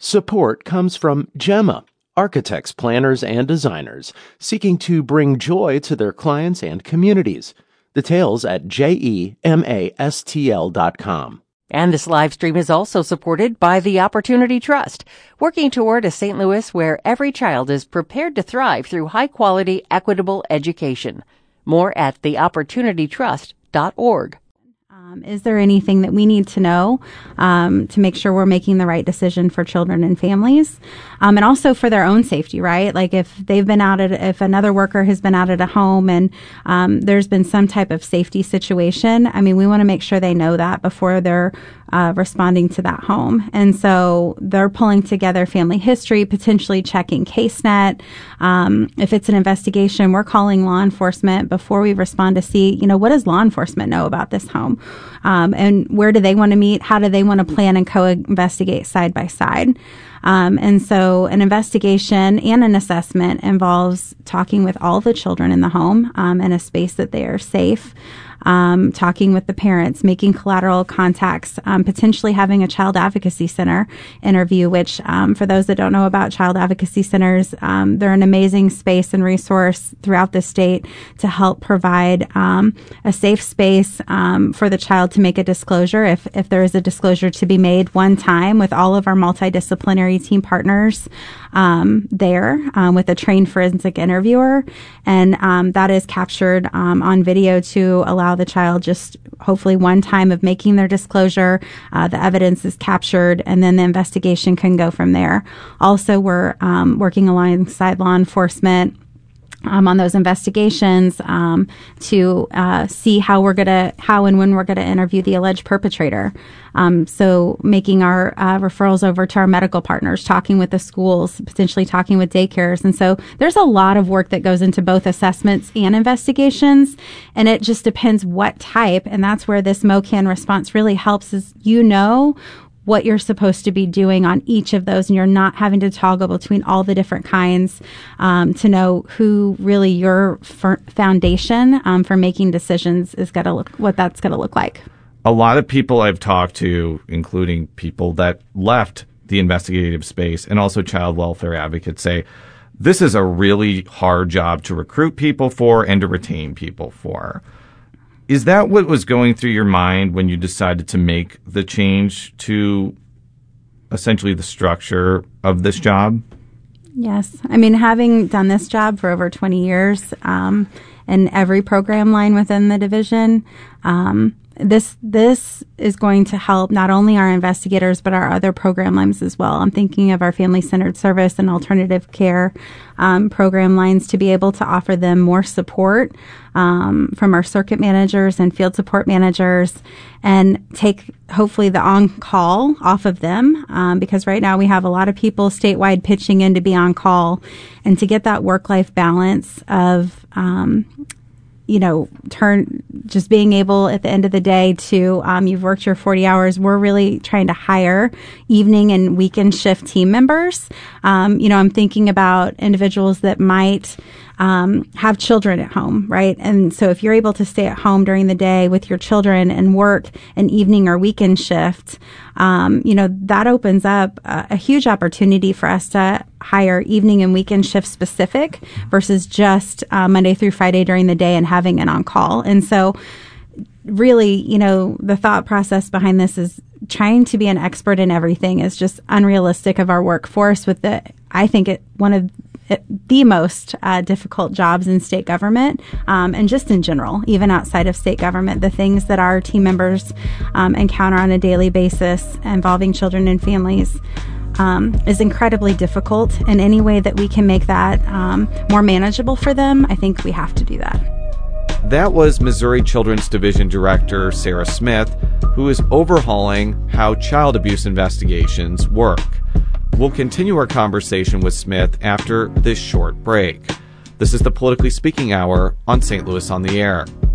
Support comes from Gemma, architects, planners, and designers seeking to bring joy to their clients and communities. Details at GEMASTL.com. And this live stream is also supported by the Opportunity Trust, working toward a St. Louis where every child is prepared to thrive through high-quality, equitable education. More at theopportunitytrust.org. Is there anything that we need to know to make sure we're making the right decision for children and families, and also for their own safety, right? Like if another worker has been out at a home and there's been some type of safety situation, I mean, we want to make sure they know that before they're responding to that home. And so they're pulling together family history, potentially checking CaseNet. If it's an investigation, we're calling law enforcement before we respond to see, what does law enforcement know about this home? And where do they want to meet? How do they want to plan and co-investigate side by side? And so an investigation and an assessment involves talking with all the children in the home in a space that they are safe. Talking with the parents, making collateral contacts, potentially having a child advocacy center interview, which, for those that don't know about child advocacy centers, they're an amazing space and resource throughout the state to help provide a safe space for the child to make a disclosure if there is a disclosure to be made one time with all of our multidisciplinary team partners there with a trained forensic interviewer. And that is captured on video to allow the child just hopefully one time of making their disclosure. The evidence is captured, and then the investigation can go from there. Also, we're working alongside law enforcement on those investigations to see how and when we're gonna interview the alleged perpetrator. So making our referrals over to our medical partners, talking with the schools, potentially talking with daycares. And so there's a lot of work that goes into both assessments and investigations, and it just depends what type. And that's where this MOCAN response really helps, is what you're supposed to be doing on each of those, and you're not having to toggle between all the different kinds to know who really your foundation for making decisions is what that's going to look like. A lot of people I've talked to, including people that left the investigative space and also child welfare advocates, say this is a really hard job to recruit people for and to retain people for. Is that what was going through your mind when you decided to make the change to essentially the structure of this job? Yes. I mean, having done this job for over 20 years in every program line within the division, this is going to help not only our investigators, but our other program lines as well. I'm thinking of our family-centered service and alternative care program lines to be able to offer them more support from our circuit managers and field support managers, and take hopefully the on-call off of them, because right now we have a lot of people statewide pitching in to be on call, and to get that work-life balance of just being able at the end of the day to, you've worked your 40 hours. We're really trying to hire evening and weekend shift team members. I'm thinking about individuals that might have children at home, right? And so if you're able to stay at home during the day with your children and work an evening or weekend shift, that opens up a huge opportunity for us to hire evening and weekend shift specific versus just Monday through Friday during the day and having an on-call. And so really, the thought process behind this is trying to be an expert in everything is just unrealistic of our workforce with one of the most difficult jobs in state government, and just in general, even outside of state government, the things that our team members encounter on a daily basis involving children and families is incredibly difficult. And any way that we can make that more manageable for them, I think we have to do that. That was Missouri Children's Division Director Sarah Smith, who is overhauling how child abuse investigations work. We'll continue our conversation with Smith after this short break. This is the Politically Speaking Hour on St. Louis on the Air.